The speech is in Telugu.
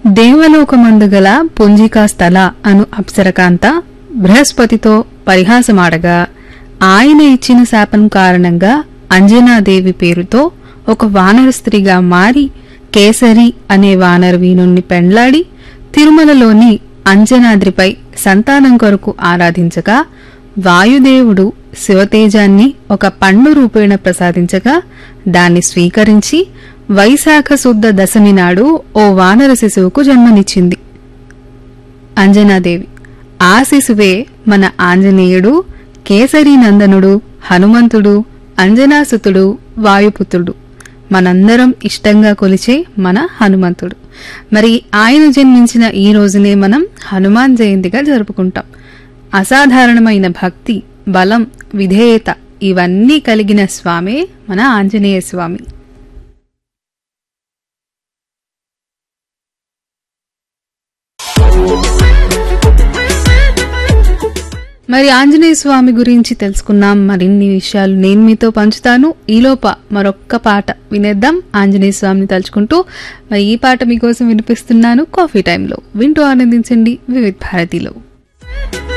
దేవలోకమందుగల పుంజికా స్థల అను అప్సరకాంత బృహస్పతితో పరిహాసమాడగా ఆయన ఇచ్చిన శాపం కారణంగా అంజనాదేవి పేరుతో ఒక వానర స్త్రీగా మారి కేసరి అనే వానర వీనుణ్ణి పెండ్లాడి తిరుమలలోని అంజనాద్రిపై సంతానం కొరకు ఆరాధించగా వాయుదేవుడు శివతేజాన్ని ఒక పండు రూపేణ ప్రసాదించగా దాన్ని స్వీకరించి వైశాఖ శుద్ధ దశమి నాడు ఓ వానర శిశువుకు జన్మనిచ్చింది అంజనాదేవి. ఆ శిశువే మన ఆంజనేయుడు, కేసరీ నందనుడు, హనుమంతుడు, అంజనాసుతుడు, వాయుపుత్రుడు, మనందరం ఇష్టంగా కొలిచే మన హనుమంతుడు. మరి ఆయన జన్మించిన ఈ రోజునే మనం హనుమాన్ జయంతిగా జరుపుకుంటాం. అసాధారణమైన భక్తి, బలం, విధేయత ఇవన్నీ కలిగిన స్వామే మన ఆంజనేయ స్వామి. మరి ఆంజనేయ స్వామి గురించి తెలుసుకున్నాం. మరిన్ని విషయాలు నేను మీతో పంచుతాను. ఈలోప మరొక్క పాట వినేద్దాం ఆంజనేయ స్వామిని తలుచుకుంటూ. మరి ఈ పాట మీకోసం వినిపిస్తున్నాను కాఫీ టైంలో. వింటూ ఆనందించండి వివిధ భారతిలో.